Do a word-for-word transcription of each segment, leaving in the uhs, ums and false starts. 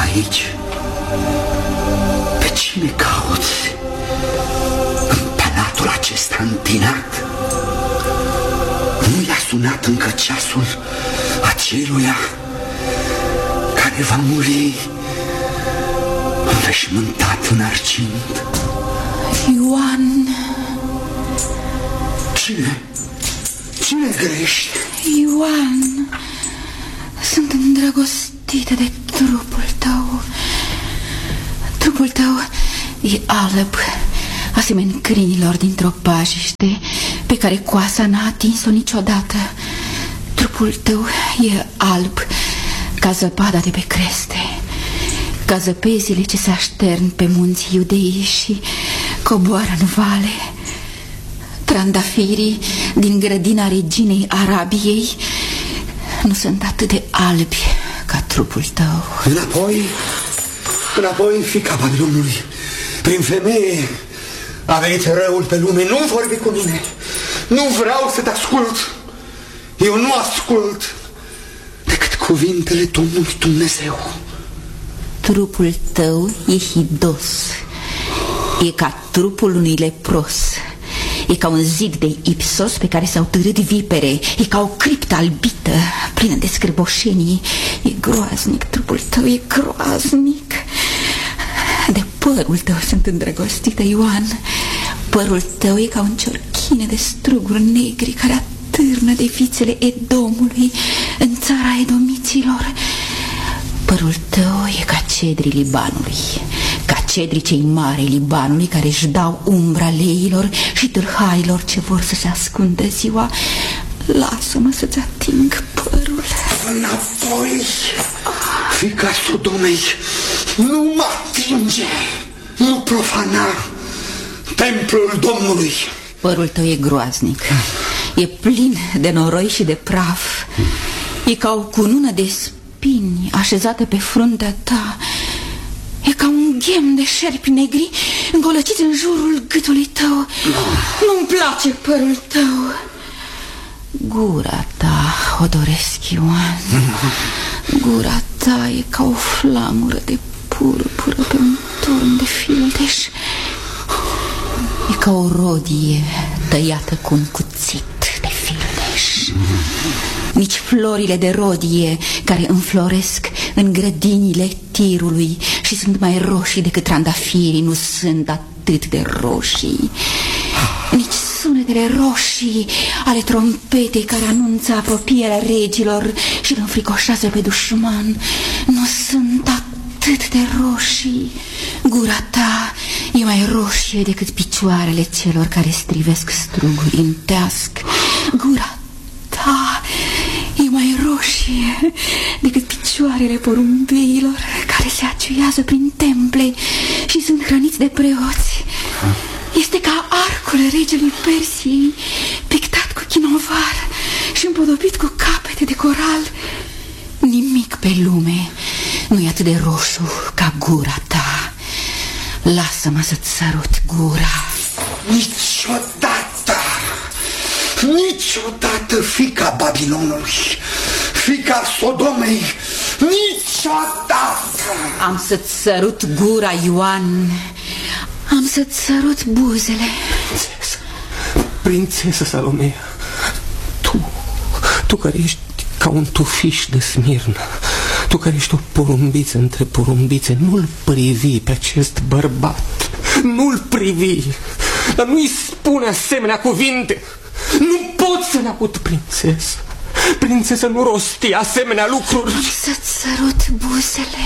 aici? Pe cine cauți în palatul acesta întinat? Nu i-a sunat încă ceasul aceluia care va muri înveșmântat în argint? Ioan. Cine? Cine grești? Ioan, sunt îndrăgostită de trupul tău. Trupul tău e alb, asemeni crinilor dintr-o pajiște pe care coasa n-a atins-o niciodată. Trupul tău e alb ca zăpada de pe creste, ca zăpezile ce se aștern pe munții Iudeii și coboară în vale. Trandafirii din grădina reginei Arabiei nu sunt atât de albi ca trupul tău. Înapoi, înapoi, fiica Babilonului. Prin femeie a venit răul pe lume. Nu vorbi cu mine. Nu vreau să te ascult. Eu nu ascult decât cuvintele Domnului Dumnezeu. Trupul tău e hidos, e ca trupul unui lepros, e ca un zid de ipsos pe care s-au târât vipere, e ca o criptă albită plină de scârboșenii. E groaznic, trupul tău e groaznic. De părul tău sunt îndrăgostită, Ioan. Părul tău e ca un ciorchine de struguri negri care atârnă de vițele Edomului în țara edomiților. Părul tău e ca cedrii Libanului, ca cedrii cei mari Libanului care își dau umbra leilor și tâlhailor ce vor să se ascundă ziua. Lasă-mă să-ți ating părul. Înapoi, fiica Sodomei, nu mă atinge, nu profana templul Domnului. Părul tău e groaznic, e plin de noroi și de praf, e ca o cunună de spini așezată pe fruntea ta, e ca un ghem de șerpi negri îngolăciți în jurul gâtului tău. Nu-mi place părul tău. Gura ta o doresc, Ioan. Gura ta e ca o flamură de purpură pe un turn de fildeș. E ca o rodie tăiată cu un cuțit de fildeș. Nici florile de rodie care înfloresc în grădinile Tirului și sunt mai roșii decât trandafirii nu sunt atât de roșii. Nici sunetele roșii ale trompetei care anunță apropierea regilor și îl înfricoșează pe dușman nu sunt atât de roșii. Gura ta e mai roșie decât picioarele celor care strivesc struguri în teasc. Gura ta e mai roșie decât picioarele porumbeilor care se aciuiază prin temple și sunt hrăniți de preoți. Este ca arcul regelui Persiei, pictat cu chinovar și împodobit cu capete de coral. Nimic pe lume nu e atât de roșu ca gura ta. Lasă-mă să-ți sărut gura. Niciodată, niciodată, fiica Babilonului, fiica Sodomei, niciodată. Am să-ți sărut gura, Ioan. Am să-ți sărut buzele. Prințesă, prințesă Salomea, tu, tu care ești ca un tufiș de Smirna, tu care ești o porumbiță între porumbițe, nu-l privi pe acest bărbat, nu-l privi, dar nu-i spune asemenea cuvinte. Nu pot să le aud, prințesă. Prințesă, nu rosti asemenea lucruri. Am să-ți sărut buzele.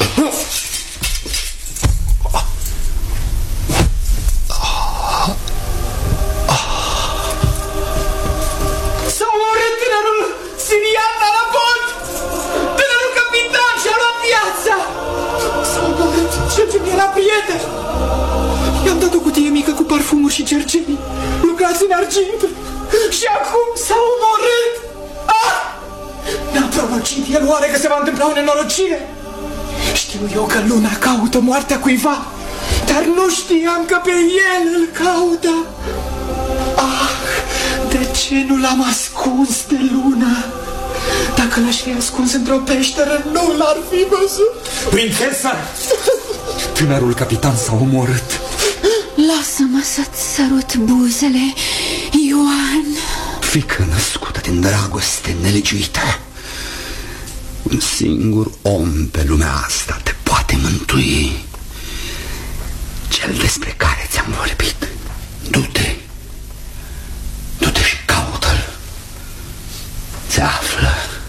S-a omorât tânărul sirian la Rapot! Tânărul capitan și-a luat viața! S-a omorât cel ce mi-era prieten! I-am dat o cutie mică cu parfumuri și cerceni lucrați în argint și acum s-a omorât! Ah! Ne-a prorocit el oare că se va întâmpla o nenorocire? Știu eu că luna caută moartea cuiva, dar nu știam că pe el îl caută. Ah, de ce nu l-am ascuns de lună? Dacă Dacă l-aș fi ascuns într-o peșteră, nu l-ar fi văzut. Prințesa! Tânărul capitan s-a omorât. Lasă-mă să-ți sărut buzele, Ioan. Fică născută din dragoste nelegiuită, un singur om pe lumea asta te poate mântui, cel despre care ți-am vorbit. Du-te, du-te și caută-l. Se află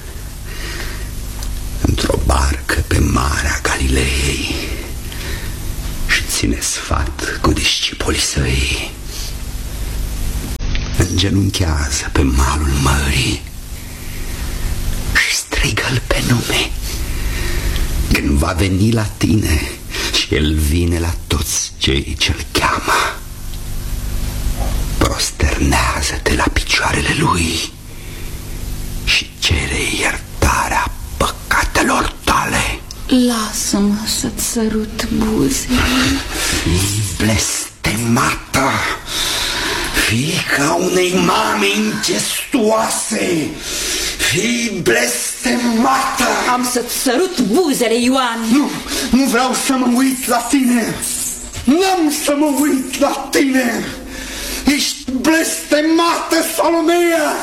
într-o barcă pe Marea Galilei și ține sfat cu discipolii săi. Îngenunchează pe malul mării și strigă-l pe nume. Când va veni la tine, și el vine la toți cei ce-l cheamă, prosternează-te la picioarele lui și cere iertarea păcatelor tale. Lasă-mă să-ți sărut buzele. Fii blestemată, fiica unei mame incestuoase, fii blestemată. Am să-ți sărut buzele, Ioan. Nu, nu vreau să mă uit la tine. N-am să mă uit la tine. Ești blestemată, Salomea.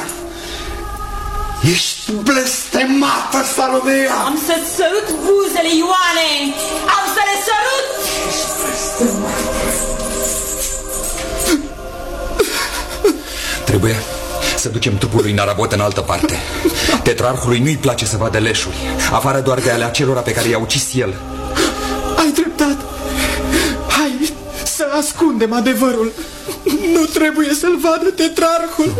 Ești blestemată, Salomea. Am să-ți sărut buzele, Ioane. Am să le sărut. Trebuie să ducem trupul lui Narabot în altă parte. Tetrarhului nu-i place să vadă leșuri, afară doar de ale acelora pe care i-a ucis el. Ai dreptate. Hai să ascundem adevărul. Nu trebuie să-l vadă tetrarhul.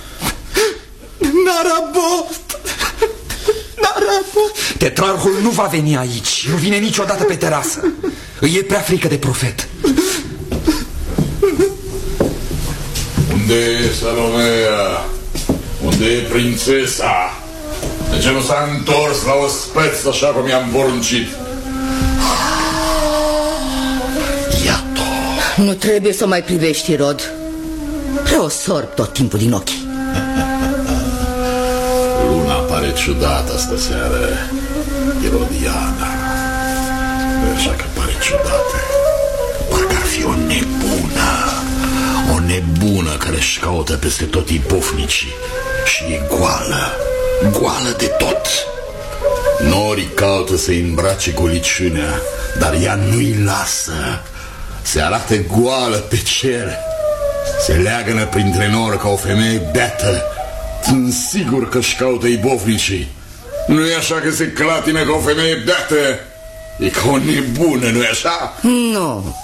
Narabot. Narabot. Tetrarhul nu va veni aici. Nu vine niciodată pe terasă. Îi e prea frică de profet. Unde e Salomea? Unde e prințesa? De ce nu s-a întors la ospeț așa cum i-am poruncit? Iată. Nu trebuie să mai privești, Irod. Prea o sorb tot timpul din ochi. Luna pare ciudată astă seară, Irodiana. Așa că pare ciudată. Parcă ar fi o nebună. O nebună care își caută peste tot ipofnicii și e goală, goală de tot. Norii caută să-i îmbrace cu liciunea, dar ea nu-i lasă. Se arată goală pe cer, se leagănă printre nori ca o femeie beată. Sunt sigur că își caută ipofnicii. Nu e așa că se clatină ca o femeie beată? E ca o nebună, nu-i așa? Nu.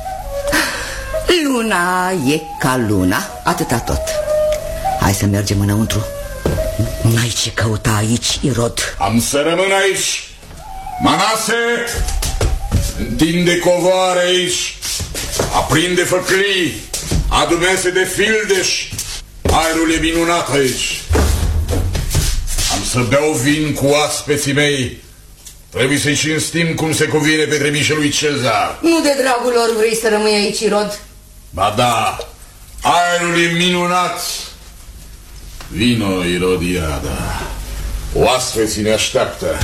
Luna e ca luna, atâta tot. Hai să mergem înăuntru. N-ai ce căuta aici, Irod. Am să rămân aici. Manase, întinde covoare aici, aprinde făclii, adu mese de fildeș. Aerul e minunat aici. Am să beau vin cu aspeții mei. Trebuie să-i cinstim cum se cuvine pe trebuișul lui Cezar. Nu de dragul lor vrei să rămâi aici, Irod? Ba da, aerul e minunat. Vino, Irodiada. Oaspeții ne așteaptă.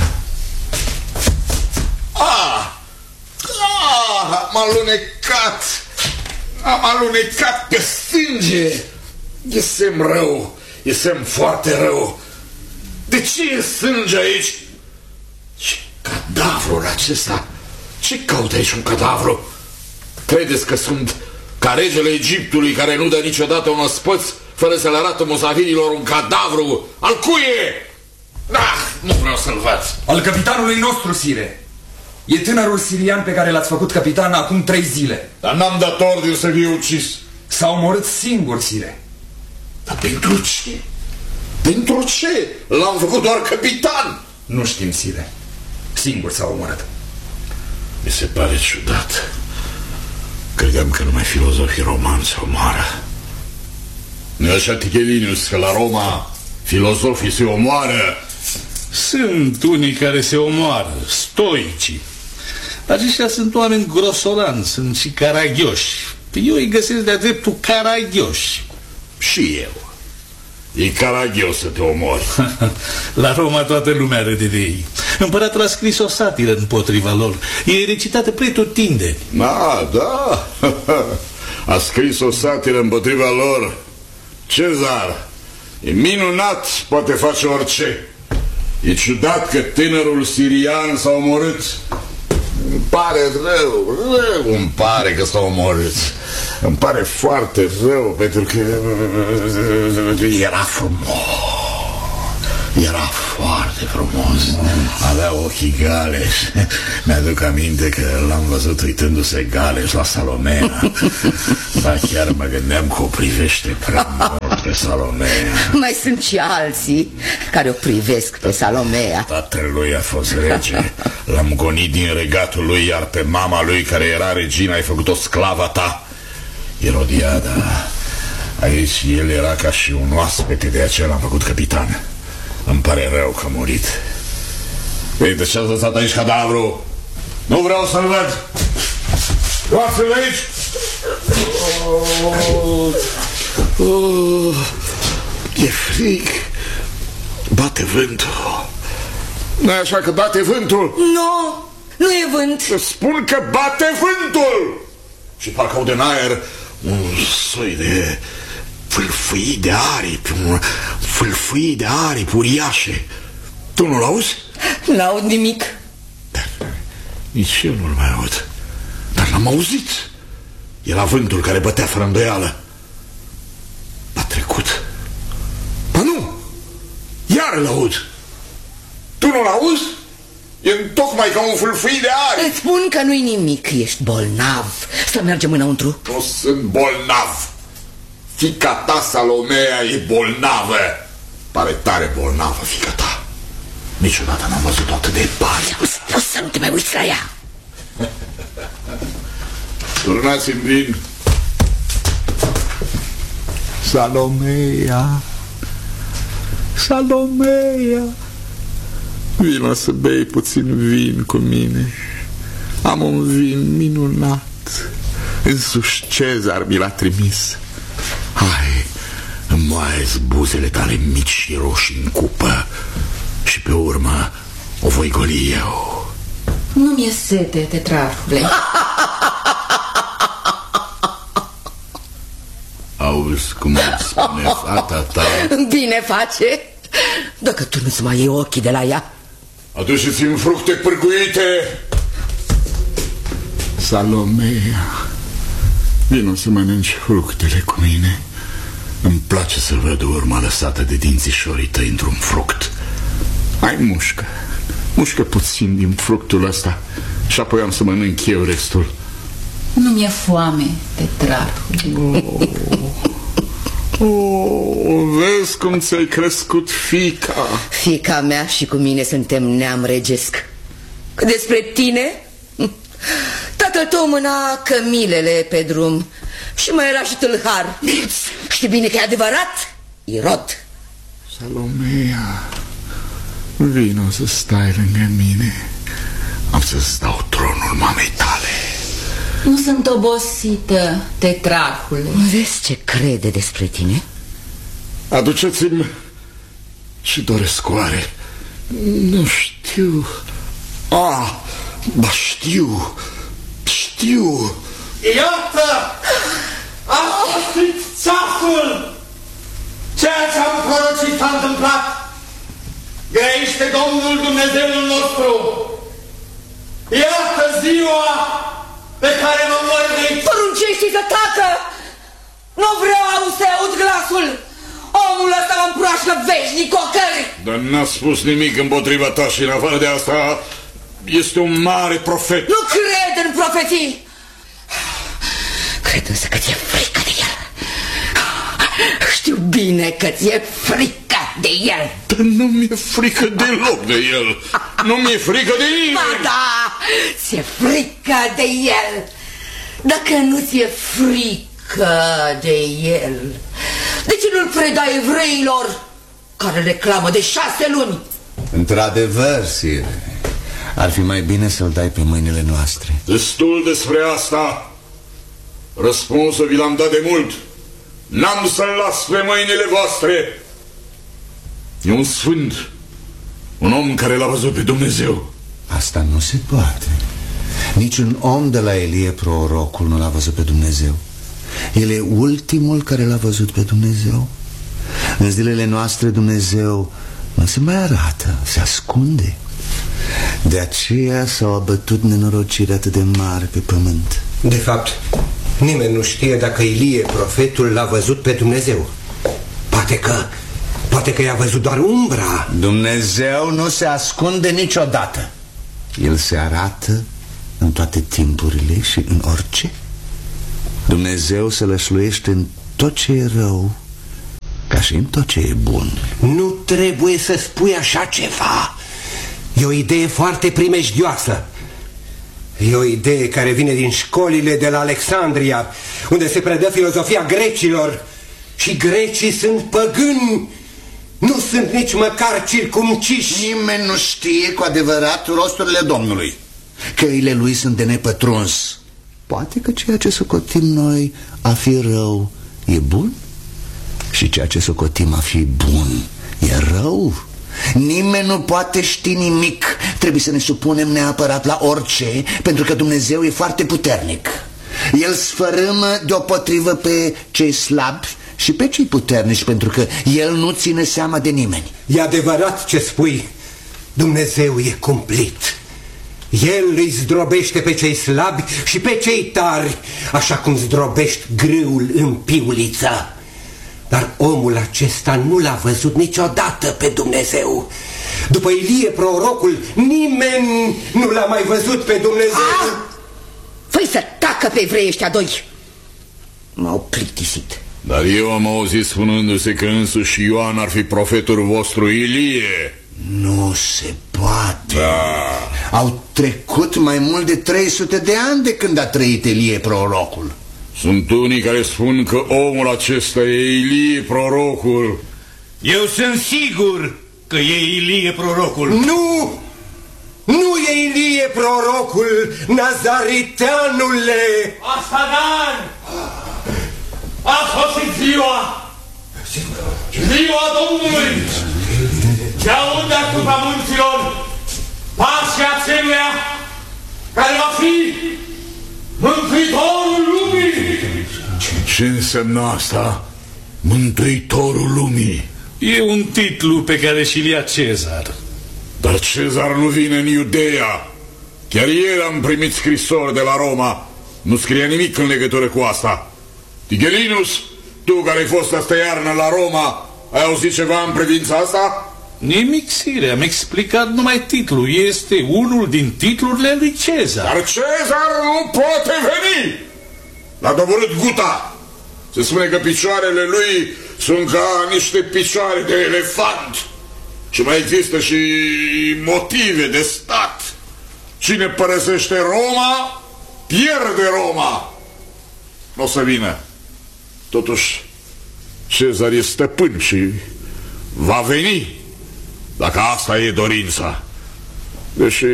Ah! Ah! Am alunecat! Am alunecat pe sânge! E semn rău, e semn foarte rău. De ce e sânge aici? Ce cadavrul acesta? Ce caută aici un cadavru? Credeți că sunt ca regele Egiptului care nu dă niciodată un ospăț fără să le arată musafirilor un cadavru? Al cui e? Ah, nu vreau să-l văd. Al capitanului nostru, sire. E tânărul sirian pe care l-ați făcut capitan acum trei zile. Dar n-am dat ordin să fie ucis. S-a omorât singur, sire. Dar pentru ce? Pentru ce? L-am făcut doar capitan. Nu știm, sire. Singur s-a omorât. Mi se pare ciudat. Credeam că numai filozofii romani se omoară. Nu e așa, Tichelinius, că la Roma filozofii se omoară? Sunt unii care se omoară, stoicii. Aceștia sunt oameni grosolani, sunt și caragioși. Eu îi găsesc de-a dreptul caragioși. Și eu. E caragios să te omori. La Roma toată lumea râde de ei. Împăratul a scris o satiră împotriva lor. E recitată pretutindeni. Da, da. A scris o satiră împotriva lor. Cezar e minunat, poate face orice. E ciudat că tânărul sirian s-a omorât. Îmi pare rău, rău îmi pare că s-a omorât. Îmi pare foarte rău, pentru că era frumos. Era foarte frumos. Avea ochii galeși. Mi-aduc aminte că l-am văzut uitându-se galeș la Salomea. Dar chiar mă gândeam că o privește prea mult pe Salomea. Mai sunt și alții care o privesc pe Salomea. Tatălui a fost rege. L-am gonit din regatul lui, iar pe mama lui, care era regina, ai făcut-o sclava ta, Irodiada. Aici el era ca și un oaspete, de aceea l-am făcut capitan. Îmi pare rău că a murit. Ei, de ce ați lăsat aici cadavru? Nu vreau să-l văd. Luați-l aici. Oh, oh, e frig. Bate vântul. Nu-i așa că bate vântul? Nu, nu e vânt. Să spun că bate vântul. Și parcă aud în aer un soi de fâlfâii de aripi, un fâlfâii de aripi uriașe. Tu nu-l auzi? N-aud nimic. Dar nici eu nu-l mai aud. Dar l-am auzit. Era vântul care bătea fără îndoială. A trecut. Ba nu, iar l-aud. Tu nu-l auzi? E tocmai ca un fâlfâi de aripi. Îți spun că nu-i nimic, ești bolnav. Să mergem înăuntru. Nu sunt bolnav. Fica ta, Salomea, e bolnavă. Pare tare bolnavă, fica ta. Niciodată n-am văzut-o atât de pare. Ți-am spus să nu te mai uiți la ea. Turnați-mi vin. Salomea, Salomea, vino să bei puțin vin cu mine. Am un vin minunat. Însuși Cezar mi l-a trimis. Hai, îmmoaie-ți buzele tale mici și roșii în cupă și pe urmă o voi goli eu. Nu mi-e sete, tetrarhule. Auzi cum îți spune fata ta? Bine face. Dacă tu nu-ți mai iei ochii de la ea. Aduceți-mi fructe pârguite. Salomea, vino să mănânci fructele cu mine. Îmi place să văd urma lăsată de dințișorii tăi într-un fruct. Hai, mușcă, mușcă puțin din fructul ăsta și apoi am să mănânc eu restul. Nu mi-e foame, tetrarhule. Oh. Oh, vezi cum ți-ai crescut fica. Fica mea și cu mine suntem neam regesc. Că despre tine, tatăl tău mâna cămilele pe drum și mai era și tâlhar. Știi bine că e adevărat? Irod. Salomea, vino să stai lângă mine. Am să-ți dau tronul mamei tale. Nu sunt obosită, tetrarhule. Vezi ce crede despre tine? Aduceți-mi și doresc oare. Nu știu. Ah, ba știu. Știu. Iată! A sosit ceasul! Ceea ce am prorocit s-a întâmplat. Grăiește Domnul Dumnezeul nostru. Iată ziua pe care mă mărnit. Poruncește să tacă! Nu vreau să aud glasul. Omul ăsta mă împroașcă veșnic ocări. Dar n-a spus nimic împotriva ta și în afară de asta este un mare profet. Nu cred în profeții. Cred însă că ți-e frică de el. Știu bine că ți-e frică de el. Dar nu mi-e frică deloc de el. Nu mi-e frică de nimeni. Ba da, ți-e frică de el. Dacă nu ți-e frică de el, de ce nu-l predai evreilor care reclamă de șase luni? Într-adevăr, sire, ar fi mai bine să-l dai pe mâinile noastre. Destul despre asta. Răspunsul vi l-am dat de mult. N-am să-l las pe mâinile voastre. E un sfânt, un om care l-a văzut pe Dumnezeu. Asta nu se poate. Niciun om de la Ilie prorocul nu l-a văzut pe Dumnezeu. El e ultimul care l-a văzut pe Dumnezeu. În zilele noastre Dumnezeu nu se mai arată, se ascunde. De aceea s-au abătut nenorociri atât de mari pe pământ. De fapt, nimeni nu știe dacă Ilie, profetul, l-a văzut pe Dumnezeu. Poate că, poate că i-a văzut doar umbra. Dumnezeu nu se ascunde niciodată. El se arată în toate timpurile și în orice. Dumnezeu se lășluiește în tot ce e rău, ca și în tot ce e bun. Nu trebuie să spui așa ceva. E o idee foarte primejdioasă. E o idee care vine din școlile de la Alexandria, unde se predă filozofia grecilor. Și grecii sunt păgâni, nu sunt nici măcar circumciși. Nimeni nu știe cu adevărat rosturile Domnului. Căile lui sunt de nepătruns. Poate că ceea ce socotim noi a fi rău e bun și ceea ce socotim a fi bun e rău. Nimeni nu poate ști nimic. Trebuie să ne supunem neapărat la orice, pentru că Dumnezeu e foarte puternic. El sfărâmă deopotrivă pe cei slabi și pe cei puternici, pentru că El nu ține seama de nimeni. E adevărat ce spui. Dumnezeu e cumplit. El îi zdrobește pe cei slabi și pe cei tari, așa cum zdrobești grâul în piuliță. Dar omul acesta nu l-a văzut niciodată pe Dumnezeu. După Ilie prorocul, nimeni nu l-a mai văzut pe Dumnezeu. Ah! Făi să tacă pe evrei ăștia doi. M-au plictisit. Dar eu am auzit spunându-se că însuși Ioan ar fi profetul vostru Ilie. Nu se poate. Da. Au trecut mai mult de trei sute de ani de când a trăit Ilie prorocul. Sunt unii care spun că omul acesta e Ilie prorocul. Eu sunt sigur că e Ilie prorocul. Nu! Nu e Ilie prorocul, nazariteanule! Așadar, a sosit ziua! Ziua Domnului! Ce aude asupra munților pașii aceluia care va fi Mântuitorul lumii! Ce înseamnă asta? Mântuitorul lumii? E un titlu pe care și-l ia Cezar. Dar Cezar nu vine în Iudeea. Chiar ieri am primit scrisori de la Roma. Nu scria nimic în legătură cu asta. Tigelinus, tu care ai fost astă iarnă la Roma, ai auzit ceva în privința asta? Nimic, sire, am explicat numai titlul. Este unul din titlurile lui Cezar. Dar Cezar nu poate veni. L-a doborât guta. Se spune că picioarele lui sunt ca niște picioare de elefant. Și mai există și motive de stat. Cine părăsește Roma, pierde Roma. Nu o să vină. Totuși, Cezar e stăpân și va veni, dacă asta e dorința. Deși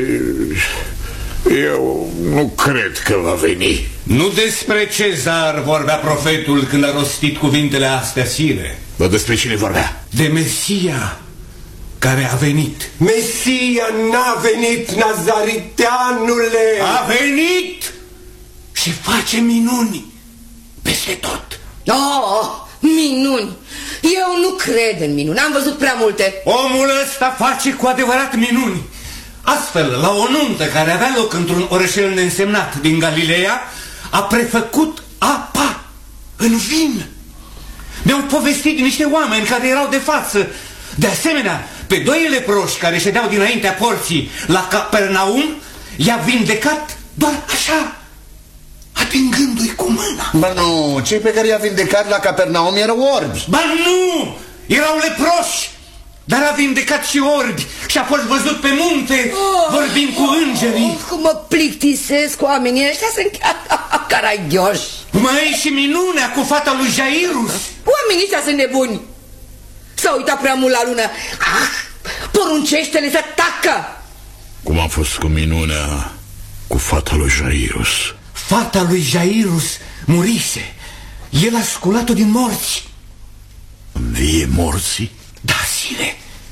eu nu cred că va veni. Nu despre Cezar vorbea profetul când a rostit cuvintele astea, sire. Dar despre cine vorbea? De Mesia care a venit. Mesia n-a venit, nazariteanule! A venit și face minuni peste tot. Oh, minuni! Eu nu cred în minuni, am văzut prea multe. Omul ăsta face cu adevărat minuni. Astfel, la o nuntă care avea loc într-un orășel neînsemnat din Galileea, a prefăcut apa în vin. Mi-au povestit niște oameni care erau de față. De asemenea, pe doi leproși care ședeau dinaintea porții la Capernaum, i-a vindecat doar așa, atingându-i cu mâna. Ba nu, cei pe care i-a vindecat la Capernaum erau orbi. Ba nu, erau leproși, dar a vindecat și orbi și a fost văzut pe munte, oh, vorbind cu îngerii. Oh, cum mă plictisesc, oamenii ăștia sunt chiar caragioși. Mai și minunea cu fata lui Jairus. Oamenii ăștia sunt nebuni. S-a uitat prea mult la lună. Ah, poruncește-le să tacă. Cum a fost cu minunea cu fata lui Jairus? Fata lui Jairus murise. El a sculat-o din morți. Învie morții? Da, sire.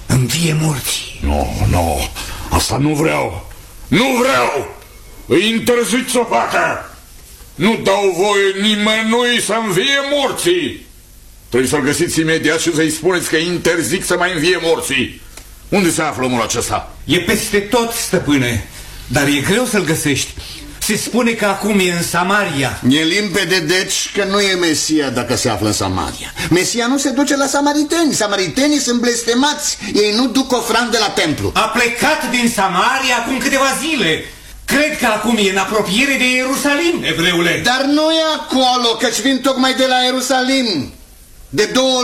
învie morții. Nu, nu, asta nu vreau. Nu vreau! Îi interzic să o facă! Nu dau voie nimănui să învie morții! Trebuie să-l găsiți imediat și să-i spuneți că interzic să mai învie morții. Unde se află omul acesta? E peste tot, stăpâne, dar e greu să-l găsești. Se spune că acum e în Samaria. E limpede, deci, că nu e Mesia dacă se află în Samaria. Mesia nu se duce la samariteni. Samaritenii sunt blestemați. Ei nu duc ofrande la templu. A plecat din Samaria acum câteva zile. Cred că acum e în apropiere de Ierusalim, evreule. Dar nu e acolo, căci vin tocmai de la Ierusalim. De două